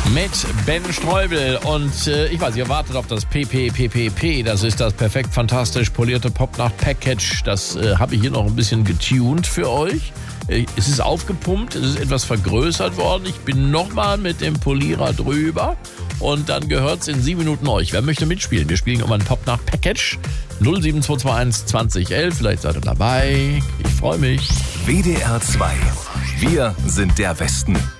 Mit Ben Streubel und ich weiß, ihr wartet auf das PPPPP, das ist das perfekt fantastisch polierte Popnacht-Package, das habe ich hier noch ein bisschen getuned für euch. Es ist aufgepumpt, es ist etwas vergrößert worden, ich bin nochmal mit dem Polierer drüber und dann gehört es in 7 Minuten euch. Wer möchte mitspielen? Wir spielen um ein Popnacht-Package 07221 2011, vielleicht seid ihr dabei, ich freue mich. WDR 2, wir sind der Westen.